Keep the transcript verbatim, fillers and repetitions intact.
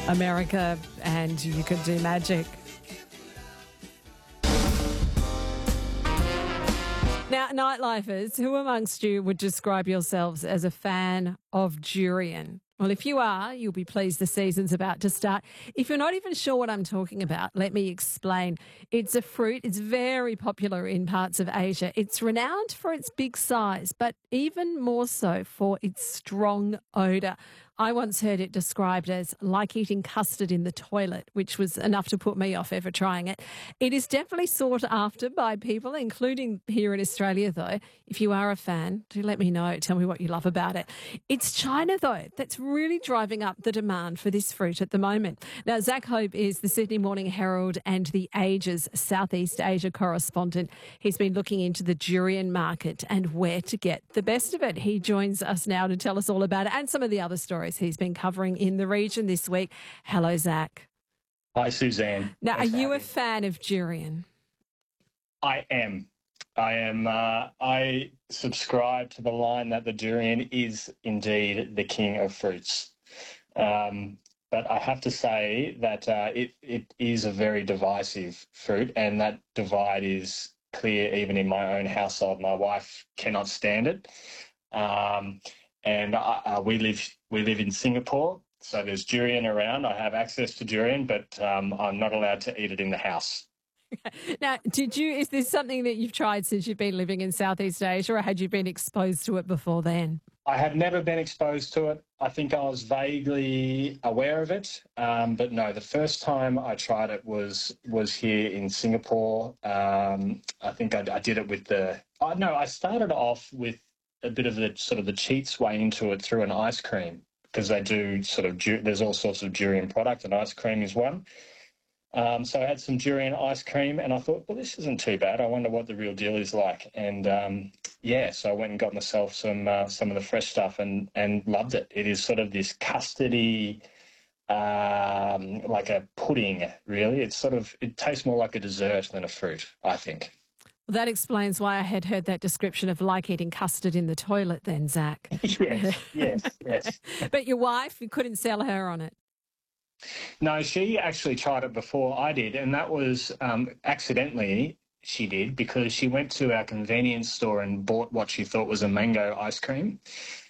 America, and you could do magic. Now, nightlifers, who amongst you would describe yourselves as a fan of durian? Well, if you are, you'll be pleased the season's about to start. If you're not even sure what I'm talking about, let me explain. It's a fruit. It's very popular in parts of Asia. It's renowned for its big size, but even more so for its strong odour. I once heard it described as like eating custard in the toilet, which was enough to put me off ever trying it. It is definitely sought after by people, including here in Australia, though. If you are a fan, do let me know. Tell me what you love about it. It's China, though, that's really driving up the demand for this fruit at the moment. Now, Zach Hope is the Sydney Morning Herald and The Age's Southeast Asia correspondent. He's been looking into the durian market and where to get the best of it. He joins us now to tell us all about it and some of the other stories he's been covering in the region this week. Hello, Zach. Hi, Suzanne. Now, Thanks are you a having me. fan of durian? I am. I am. Uh, I subscribe to the line that the durian is indeed the king of fruits. Um, but I have to say that uh, it it is a very divisive fruit, and that divide is clear even in my own household. My wife cannot stand it, um, and I, uh, we live we live in Singapore, so there's durian around. I have access to durian, but um, I'm not allowed to eat it in the house. Now, did you? Is this something that you've tried since you've been living in Southeast Asia, or had you been exposed to it before then? I had never been exposed to it. I think I was vaguely aware of it, um, but no, the first time I tried it was was here in Singapore. Um, I think I, I did it with the. Oh, no, I started off with a bit of the sort of the cheats way into it through an ice cream, because they do sort of du- there's all sorts of durian product, and ice cream is one. Um, so I had some durian ice cream, and I thought, well, this isn't too bad. I wonder what the real deal is like. And um, yeah, so I went and got myself some uh, some of the fresh stuff, and and loved it. It is sort of this custardy, um, like a pudding, really. It's sort of it tastes more like a dessert than a fruit, I think. Well, that explains why I had heard that description of like eating custard in the toilet then, Zach. yes, yes, yes. But your wife, you couldn't sell her on it. No, she actually tried it before I did, and that was um, accidentally she did, because she went to our convenience store and bought what she thought was a mango ice cream.